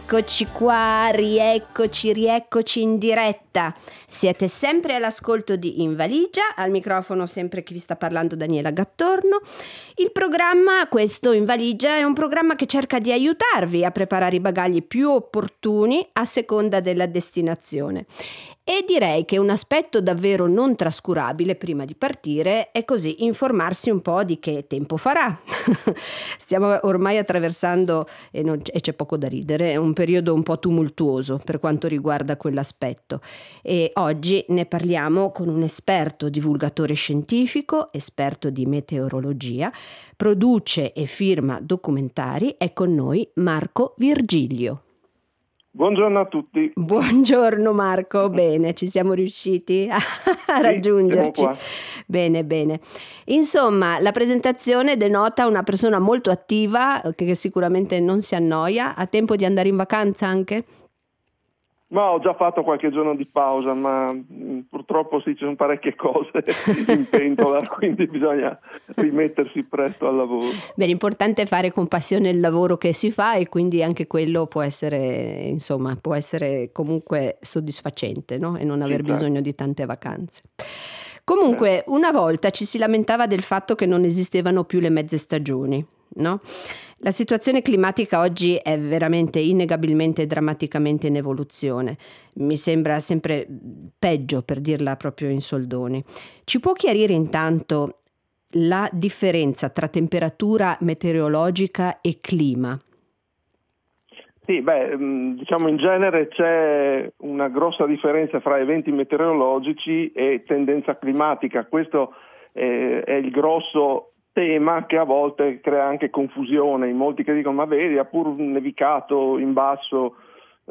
Eccoci qua, rieccoci in diretta. Siete sempre all'ascolto di In Valigia, al microfono sempre chi vi sta parlando, Daniela Gattorno. Il programma, questo In Valigia, è un programma che cerca di aiutarvi a preparare i bagagli più opportuni a seconda della destinazione. E direi che un aspetto davvero non trascurabile prima di partire è così informarsi un po' di che tempo farà. Stiamo ormai attraversando, e c'è poco da ridere, un periodo un po' tumultuoso per quanto riguarda quell'aspetto. E oggi ne parliamo con un esperto divulgatore scientifico, esperto di meteorologia, produce e firma documentari. È con noi Marco Virgilio. Buongiorno a tutti. Buongiorno Marco, bene, ci siamo riusciti a raggiungerci. Siamo qua. Bene. Insomma, la presentazione denota una persona molto attiva che sicuramente non si annoia. Ha tempo di andare in vacanza anche? Ma ho già fatto qualche giorno di pausa, ma purtroppo sì, ci sono parecchie cose in pentola, quindi bisogna rimettersi presto al lavoro. Beh, l'importante è fare con passione il lavoro che si fa e quindi anche quello può essere comunque soddisfacente, no? E non aver bisogno di tante vacanze. Comunque, una volta ci si lamentava del fatto che non esistevano più le mezze stagioni, no? La situazione climatica oggi è veramente innegabilmente e drammaticamente in evoluzione. Mi sembra sempre peggio, per dirla proprio in soldoni. Ci può chiarire intanto la differenza tra temperatura meteorologica e clima? Sì, diciamo in genere c'è una grossa differenza fra eventi meteorologici e tendenza climatica. Questo è il grosso tema che a volte crea anche confusione in molti che dicono ma vedi ha pur nevicato in basso